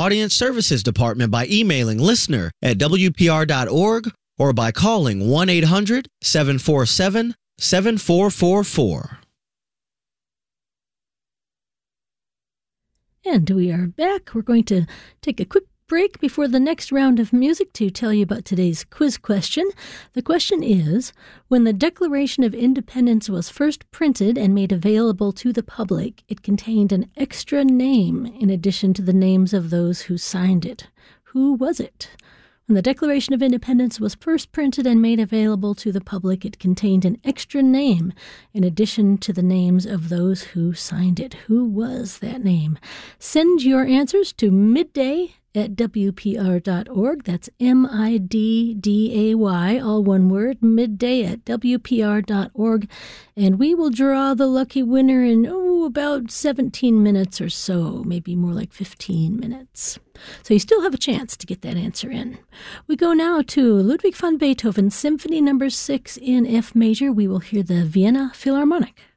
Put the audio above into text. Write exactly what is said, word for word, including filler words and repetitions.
Audience Services Department by emailing listener at W P R dot org or by calling one eight hundred seven four seven seven four four four. And we are back. We're going to take a quick break before the next round of music to tell you about today's quiz question. The question is, when the Declaration of Independence was first printed and made available to the public, it contained an extra name in addition to the names of those who signed it. Who was it? When the Declaration of Independence was first printed and made available to the public, it contained an extra name in addition to the names of those who signed it. Who was that name? Send your answers to midday at W P R dot org. That's M I D D A Y, all one word, midday at W P R dot org. And we will draw the lucky winner in, oh, about seventeen minutes or so, maybe more like fifteen minutes. So you still have a chance to get that answer in. We go now to Ludwig van Beethoven, Symphony Number six in F major. We will hear the Vienna Philharmonic.